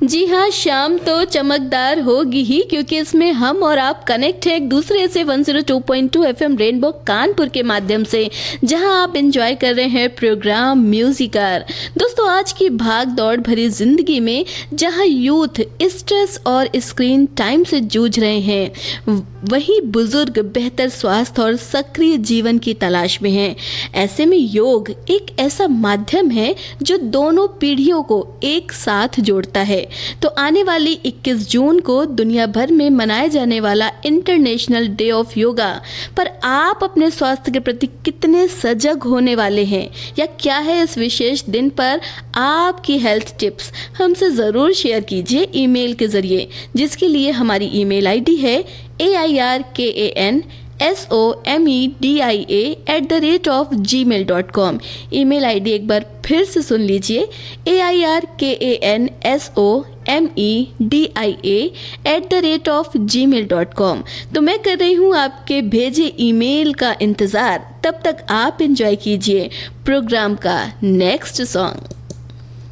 जी हाँ, शाम तो चमकदार होगी ही क्योंकि इसमें हम और आप कनेक्ट हैं एक दूसरे से 102.2 एफएम रेनबो कानपुर के माध्यम से, जहां आप एंजॉय कर रहे हैं प्रोग्राम म्यूजिकर। दोस्तों, आज की भाग दौड़ भरी जिंदगी में जहां यूथ स्ट्रेस और स्क्रीन टाइम से जूझ रहे हैं, वहीं बुजुर्ग बेहतर स्वास्थ्य और सक्रिय जीवन की तलाश में हैं। ऐसे में योग एक ऐसा माध्यम है जो दोनों पीढ़ियों को एक साथ जोड़ता है। तो आने वाली 21 जून को दुनिया भर में मनाए जाने वाला इंटरनेशनल डे ऑफ योगा पर आप अपने स्वास्थ्य के प्रति कितने सजग होने वाले हैं, या क्या है इस विशेष दिन पर आपकी हेल्थ टिप्स, हमसे ज़रूर शेयर कीजिए ईमेल के ज़रिए, जिसके लिए हमारी ईमेल आईडी है AIRKANSOMEDIA@gmail.com। ईमेल आईडी एक बार फिर से सुन लीजिए, AIRKANSOMEDIA@gmail.com। तो मैं कर रही हूँ आपके भेजे ईमेल का इंतज़ार। तब तक आप एंजॉय कीजिए प्रोग्राम का नेक्स्ट सॉन्ग।